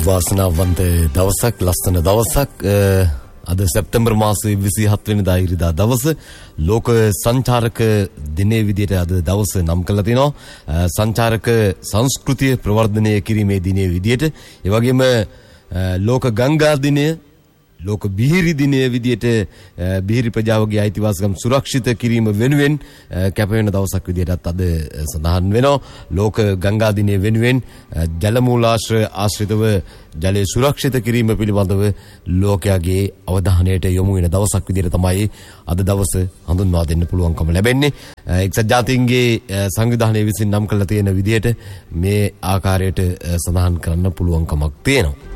වාසනාවන්ත දවසක් ලස්සන දවසක් අද සැප්තැම්බර් මාසයේ 27 වෙනිදා ඉරිදා දවස ලෝක සංචාරක දිනයේ විදිහට අද දවස නම් කරලා තිනවා සංචාරක සංස්කෘතිය ප්‍රවර්ධනය කිරීමේ දිනයේ විදිහට ඒ වගේම ලෝක ගංගා දිනය ලෝක බිහිරි දිනයේ විදිහට බිහිරි ප්‍රජාවගේ අයිතිවාසිකම් සුරක්ෂිත කිරීම වෙනුවෙන් කැප වෙන දවසක් විදිහටත් අද සඳහන් වෙනවා ලෝක ගංගා දිනය වෙනුවෙන් ජල මූලාශ්‍රය ආශ්‍රිතව ජලය සුරක්ෂිත කිරීම පිළිබඳව ලෝකයාගේ අවධානයට යොමු වෙන දවසක් විදිහට තමයි අද දවස හඳුන්වා දෙන්න පුළුවන්කම ලැබෙන්නේ එක්සත් ජාතීන්ගේ සංවිධානය විසින් නම් කරලා තියෙන විදිහට මේ ආකාරයට සඳහන් කරන්න පුළුවන්කමක් තියෙනවා